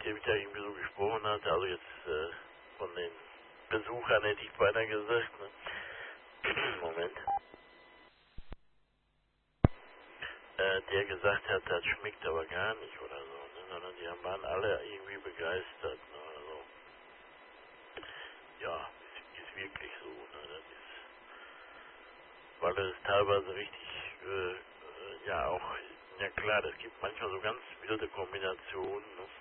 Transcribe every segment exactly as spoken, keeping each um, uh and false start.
dem ich da irgendwie so gesprochen hatte, also jetzt äh, von den Besuchern hätte ich weiter gesagt, ne? Moment. Äh, der gesagt hat, das schmeckt aber gar nicht oder so, ne? Sondern die haben- waren alle irgendwie begeistert, ne? Also, ja, ist, ist wirklich so, ne? Das ist, weil es teilweise richtig, äh, äh, ja auch, ja klar, es gibt manchmal so ganz wilde Kombinationen, ne?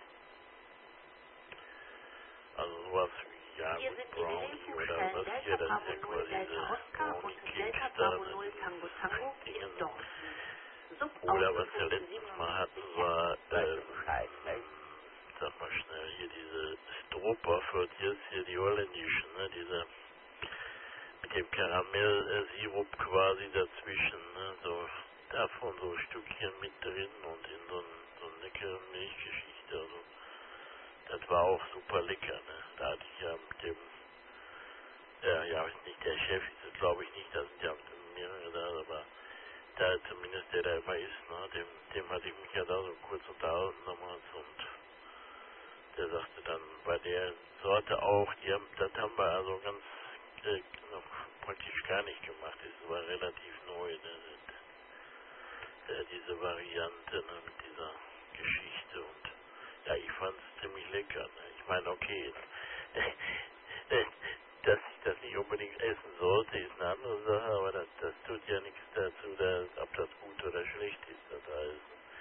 Also sowas wie, ja Wir gut, sind die Brownie oder Drehfunkstellen was Delta hier, das ist Bravo ja null quasi Delta diese Oscar Brownie und Delta Keks da, Bravo ne? null Tango Tango Dieses in Dingen, ne? Dorsten. Oder was wir Subauskunft letztens mal hatten, siebenundsiebzig war, äh, Leistungsbereich. sag mal schnell, hier diese Stroper für jetzt hier die holländischen, ne? Diese mit dem Karamellsirup quasi dazwischen, ne? So davon so Stückchen mit drin und in so, ein, so eine leckere Milchgeschichte. Also das war auch super lecker, ne? Da hatte ich ja mit dem, ja, ja, ist nicht der Chef, ist es glaube ich nicht, da sind ja mehrere da, aber da zumindest der da immer ist, ne? Dem, dem hatte ich mich ja da so kurz unterhalten damals und der sagte dann bei der Sorte auch, die haben, das haben wir also ganz äh, noch praktisch gar nicht gemacht. Das war relativ neu, ne? Das, äh, diese Variante, ne? Mit dieser Geschichte und ja, ich fand es ziemlich lecker. Ne? Ich meine, okay, äh, dass ich das nicht unbedingt essen sollte, ist eine andere Sache, aber das, das tut ja nichts dazu, dass, ob das gut oder schlecht ist, das heißt.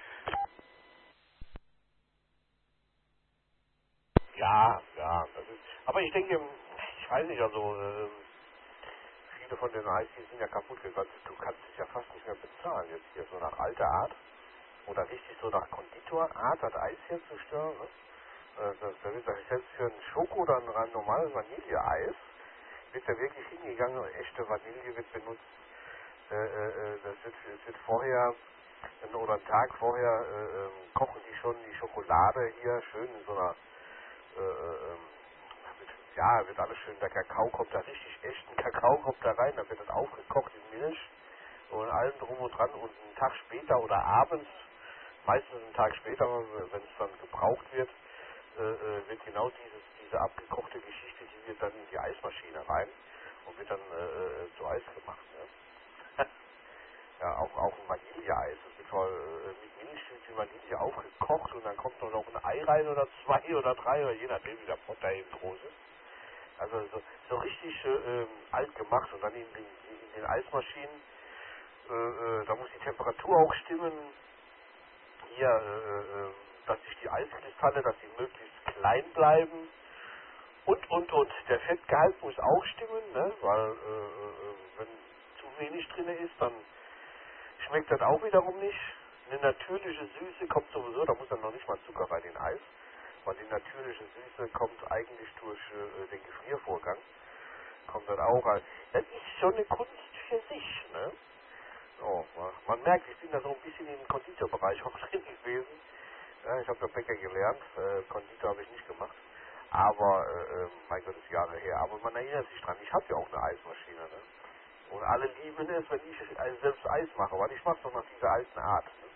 Ja, ja, das ist, aber ich denke, ich weiß nicht, also ähm, viele von den Eis, die sind ja kaputt gegangen. Du kannst es ja fast nicht mehr bezahlen, jetzt hier so nach alter Art oder richtig so nach Konditorart das Eis herzustellen. Ne? Äh, das, da wird ja selbst für ein Schoko oder ein rein normales Vanilleeis wird ja wirklich hingegangen und echte Vanille wird benutzt. Äh, äh, äh, das wird, es wird vorher äh, oder einen Tag vorher äh, ähm, kochen die schon die Schokolade hier schön in so einer äh, äh, ähm, wird, ja, wird alles schön, der Kakao kommt da richtig echten Kakao kommt da rein, dann wird das aufgekocht in Milch und allem drum und dran und einen Tag später oder abends, meistens einen Tag später, wenn es dann gebraucht wird, äh, äh, wird genau dieses, diese abgekochte Geschichte, die wird dann in die Eismaschine rein und wird dann äh, äh, zu Eis gemacht. Ne? Ja, auch, auch ein Vanilleeis. Das wird voll äh, mit Milch wird die Vanille aufgekocht und dann kommt noch ein Ei rein oder zwei oder drei oder je nachdem wie der Pott da eben groß ist. Also so, so richtig äh, ähm, alt gemacht und dann in den, in den Eismaschinen, äh, äh, da muss die Temperatur auch stimmen. Hier, äh, äh, dass sich die Eiskristalle, dass sie möglichst klein bleiben. Und, und, und. Der Fettgehalt muss auch stimmen, ne? Weil äh, äh, wenn zu wenig drin ist, dann schmeckt das auch wiederum nicht. Eine natürliche Süße kommt sowieso, da muss dann noch nicht mal Zucker bei den Eis, weil die natürliche Süße kommt eigentlich durch äh, den Gefriervorgang. Kommt dann auch als, das ist schon eine Kunst für sich, ne? Oh, man, man merkt, ich bin da so ein bisschen im Konditorbereich auch drin gewesen. Ja, ich habe ja Bäcker gelernt, äh, Konditor habe ich nicht gemacht. Aber, äh, äh, mein Gott, das ist Jahre her. Aber man erinnert sich dran, ich habe ja auch eine Eismaschine, ne? Und alle lieben es, wenn ich äh, selbst Eis mache, weil ich mache doch nach dieser alten Art. Ne?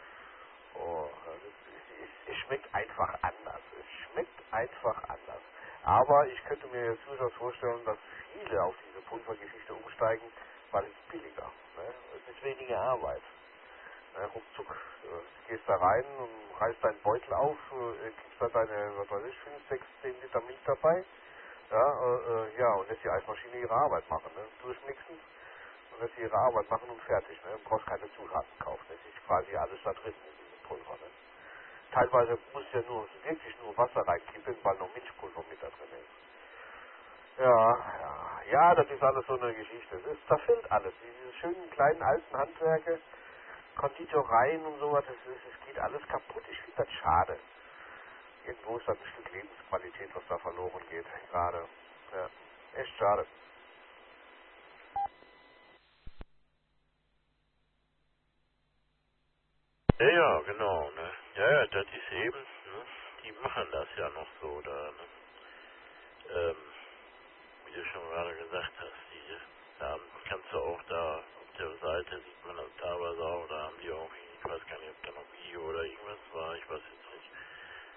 Oh, es, es, es schmeckt einfach anders. Es schmeckt einfach anders. Aber ich könnte mir jetzt durchaus vorstellen, dass viele auf diese Pulvergeschichte umsteigen, weil es ist billiger. Ne? Es ist weniger Arbeit. Ne? Ruckzuck, äh, du gehst da rein und reißt deinen Beutel auf, äh, kriegst da deine, was weiß ich, fünf, sechs, zehn Liter Milch dabei. Ja, äh, äh, ja, und lässt die Eismaschine ihre Arbeit machen. Ne? Durchmixen und lässt sie ihre Arbeit machen und fertig. Ne? Du brauchst keine Zutaten kaufen. Es ist quasi alles da drin in diesem Pulver. Ne? Teilweise muss ja nur wirklich nur Wasser reinkippen, weil noch Milchpulver mit da drin ist. Ja, ja, ja, das ist alles so eine Geschichte. Es ist, da fehlt alles. Diese schönen kleinen alten Handwerke, Konditoreien und sowas, es, ist, es geht alles kaputt. Ich finde das schade. Irgendwo ist da ein Stück Lebensqualität, was da verloren geht, gerade. Ja, echt schade. Ja, ja, genau, ne? Ja, ja, das ist eben, ne? Die machen das ja noch